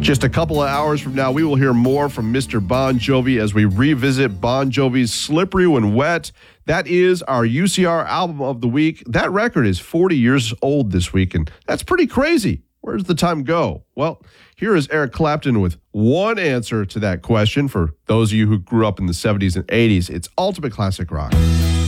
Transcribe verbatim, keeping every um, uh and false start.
Just a couple of hours from now, we will hear more from Mister Bon Jovi as we revisit Bon Jovi's Slippery When Wet. That is our U C R album of the week. That record is forty years old this week, and that's pretty crazy. Where does the time go? Well, here is Eric Clapton with one answer to that question. For those of you who grew up in the seventies and eighties, it's ultimate classic rock.